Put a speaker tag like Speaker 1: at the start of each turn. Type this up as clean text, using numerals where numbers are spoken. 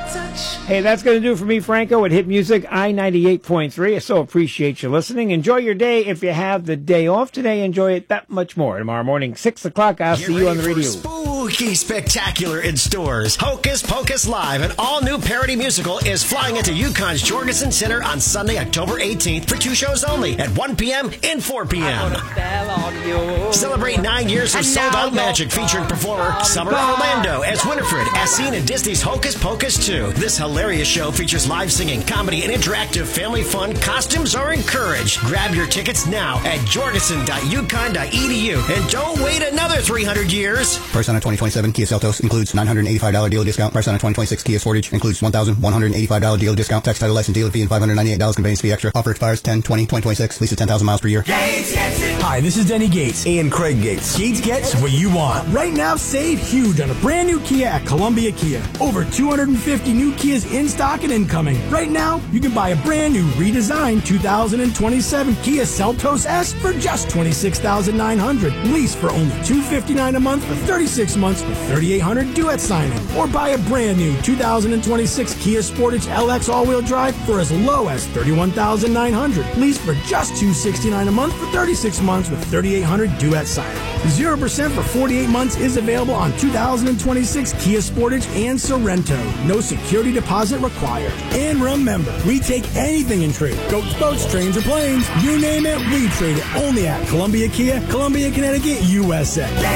Speaker 1: Hey, that's going to do it for me, Franco, at Hit Music I-98.3. I so appreciate you listening. Enjoy your day. If you have the day off today, enjoy it that much more. Tomorrow morning, 6 o'clock, I'll see you on the radio.
Speaker 2: Spooky spectacular in stores. Hocus Pocus Live, an all-new parody musical, is flying into Yukon's Jorgensen Center on Sunday, October 18th for 2 shows only at 1 p.m. and 4 p.m. Celebrate 9 years of sold-out magic featuring performer Summer Orlando as Winifred, as seen in Disney's Hocus Pocus 2. This hilarious show features live singing, comedy, and interactive family fun. Costumes are encouraged. Grab your tickets now at jorgensen.yukon.edu and don't wait another 300 years.
Speaker 3: Price on a 2027 Kia Seltos includes $985 dealer discount. Price on a 2026 Kia Sportage includes $1,185 dealer discount. Tax, title, license, dealer fee, and $598 conveyance fee extra. Offer expires 10/20/2026. Lease at 10,000 miles per year.
Speaker 4: Hi, this is Denny Gates and Craig Gates. Gates gets what you want. Right now, save huge on a brand new Kia at Columbia Kia. Over 250 new Kias in stock and incoming. Right now, you can buy a brand new redesigned 2027 Kia Seltos S for just $26,900. Lease for only $259 a month for 36 months with $3,800 due at signing. Or buy a brand new 2026 Kia Sportage LX all-wheel drive for as low as $31,900. Lease for just $269 a month for 36 months with $3,800 due at signing. 0% for 48 months is available on 2026 Kia Sportage and Sorrento. No security deposit required. And remember, we take anything in trade. Goats, boats, trains, or planes. You name it, we trade it only at Columbia Kia, Columbia, Connecticut, USA.